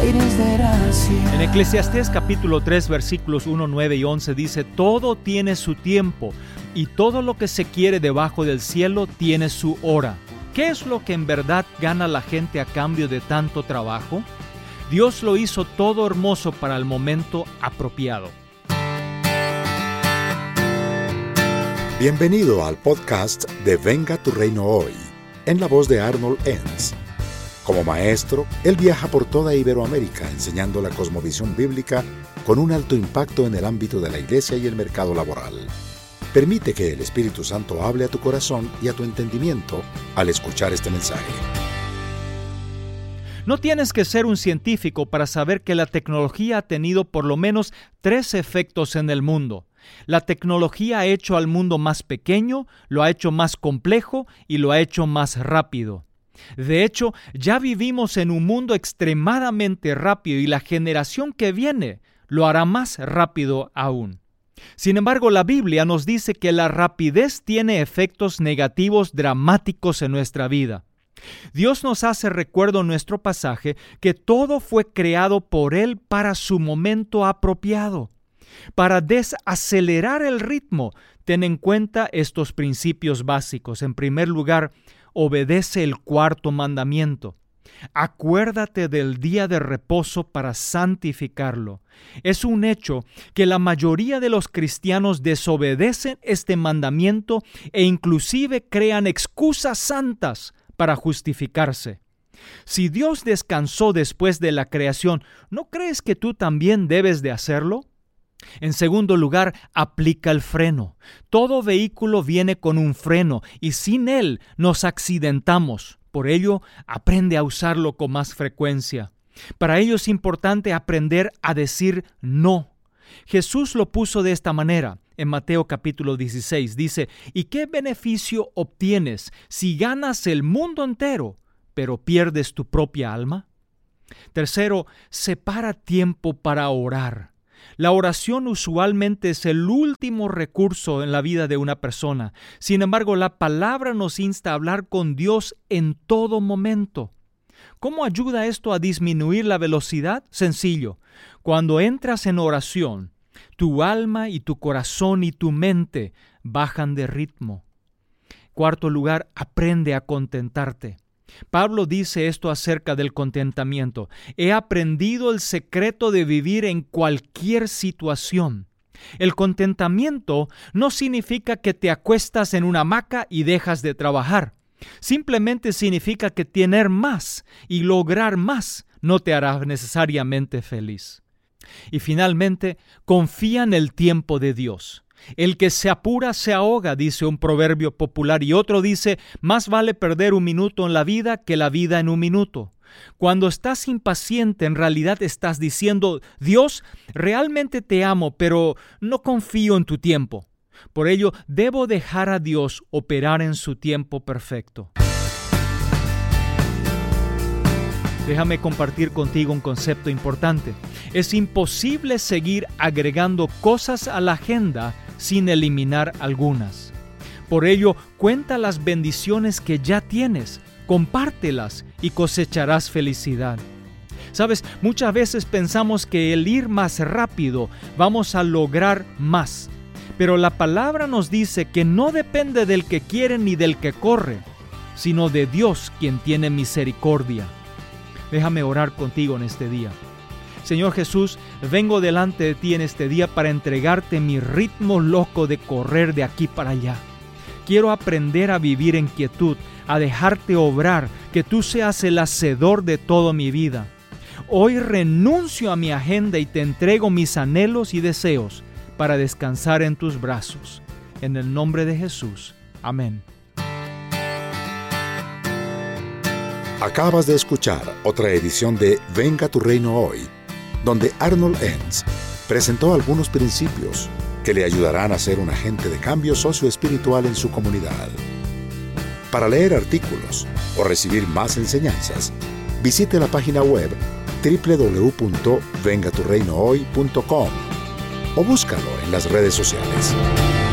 aires de gracia. En Eclesiastés capítulo 3 versículos 1, 9 y 11 dice: todo tiene su tiempo y todo lo que se quiere debajo del cielo tiene su hora. ¿Qué es lo que en verdad gana la gente a cambio de tanto trabajo? Dios lo hizo todo hermoso para el momento apropiado. Bienvenido al podcast de Venga tu Reino Hoy, en la voz de Arnold Enns. Como maestro, él viaja por toda Iberoamérica enseñando la cosmovisión bíblica con un alto impacto en el ámbito de la iglesia y el mercado laboral. Permite que el Espíritu Santo hable a tu corazón y a tu entendimiento al escuchar este mensaje. No tienes que ser un científico para saber que la tecnología ha tenido por lo menos 3 efectos en el mundo. La tecnología ha hecho al mundo más pequeño, lo ha hecho más complejo y lo ha hecho más rápido. De hecho, ya vivimos en un mundo extremadamente rápido y la generación que viene lo hará más rápido aún. Sin embargo, la Biblia nos dice que la rapidez tiene efectos negativos dramáticos en nuestra vida. Dios nos hace recuerdo en nuestro pasaje que todo fue creado por Él para su momento apropiado. Para desacelerar el ritmo, ten en cuenta estos principios básicos. En primer lugar, obedece el 4º mandamiento. Acuérdate del día de reposo para santificarlo. Es un hecho que la mayoría de los cristianos desobedecen este mandamiento e inclusive crean excusas santas para justificarse. Si Dios descansó después de la creación, ¿no crees que tú también debes de hacerlo? En segundo lugar, aplica el freno. Todo vehículo viene con un freno y sin él nos accidentamos. Por ello, aprende a usarlo con más frecuencia. Para ello es importante aprender a decir no. Jesús lo puso de esta manera. En Mateo capítulo 16 dice: ¿y qué beneficio obtienes si ganas el mundo entero, pero pierdes tu propia alma? Tercero, separa tiempo para orar. La oración usualmente es el último recurso en la vida de una persona. Sin embargo, la palabra nos insta a hablar con Dios en todo momento. ¿Cómo ayuda esto a disminuir la velocidad? Sencillo. Cuando entras en oración, tu alma y tu corazón y tu mente bajan de ritmo. Cuarto lugar, aprende a contentarte. Pablo dice esto acerca del contentamiento: he aprendido el secreto de vivir en cualquier situación. El contentamiento no significa que te acuestas en una hamaca y dejas de trabajar. Simplemente significa que tener más y lograr más no te hará necesariamente feliz. Y finalmente, confía en el tiempo de Dios. El que se apura se ahoga, dice un proverbio popular, y otro dice: más vale perder 1 minuto en la vida que la vida en 1 minuto. Cuando estás impaciente, en realidad estás diciendo: Dios, realmente te amo, pero no confío en tu tiempo. Por ello, debo dejar a Dios operar en su tiempo perfecto. Déjame compartir contigo un concepto importante. Es imposible seguir agregando cosas a la agenda sin eliminar algunas. Por ello, cuenta las bendiciones que ya tienes, compártelas y cosecharás felicidad. Sabes, muchas veces pensamos que el ir más rápido vamos a lograr más, pero la palabra nos dice que no depende del que quiere ni del que corre, sino de Dios quien tiene misericordia. Déjame orar contigo en este día. Señor Jesús, vengo delante de ti en este día para entregarte mi ritmo loco de correr de aquí para allá. Quiero aprender a vivir en quietud, a dejarte obrar, que tú seas el hacedor de toda mi vida. Hoy renuncio a mi agenda y te entrego mis anhelos y deseos para descansar en tus brazos. En el nombre de Jesús. Amén. Acabas de escuchar otra edición de Venga tu Reino Hoy, donde Arnold Enns presentó algunos principios que le ayudarán a ser un agente de cambio socioespiritual en su comunidad. Para leer artículos o recibir más enseñanzas, visite la página web www.vengaturreinohoy.com o búscalo en las redes sociales.